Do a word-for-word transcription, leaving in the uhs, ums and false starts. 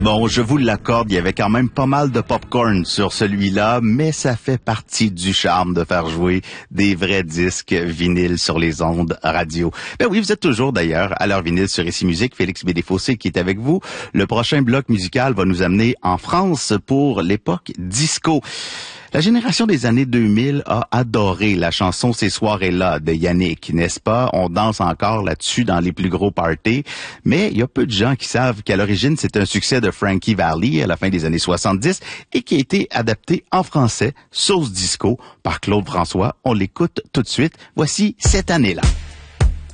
Bon, je vous l'accorde, il y avait quand même pas mal de popcorn sur celui-là, mais ça fait partie du charme de faire jouer des vrais disques vinyles sur les ondes radio. Ben oui, vous êtes toujours d'ailleurs à l'heure vinyle sur Ici Musique, Félix Bédéfossé qui est avec vous. Le prochain bloc musical va nous amener en France pour l'époque disco. La génération des années deux mille a adoré la chanson Ces soirées-là de Yannick, n'est-ce pas? On danse encore là-dessus dans les plus gros parties, mais il y a peu de gens qui savent qu'à l'origine, c'est un succès de Frankie Valli à la fin des années soixante-dix et qui a été adapté en français, sauce disco, par Claude François. On l'écoute tout de suite. Voici Cette année-là.